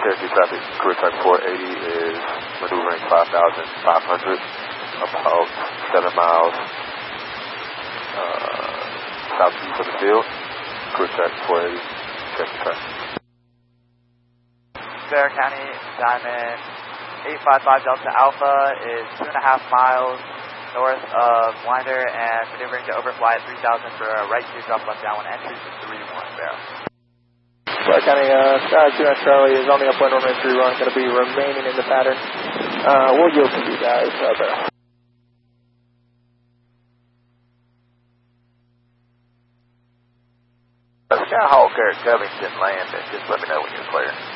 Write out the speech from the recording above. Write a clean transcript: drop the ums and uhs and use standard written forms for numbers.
Cherokee traffic, career type 480 is maneuvering 5,500, about 7 miles southeast of the field. Career type 480, Cherokee traffic. Bear County, Diamond 855 Delta Alpha is 2.5 miles north of Blinder and maneuvering to overfly at 3,000 for a right 2 drop left downwind entry to 3-1 Bear. Bear County, Sky 2 Charlie is on the upwind runway 3 run, going to be remaining in the pattern. We'll yield to you guys, Bear. Skyhawk Eric Covington landing. Just let me know when you're clear.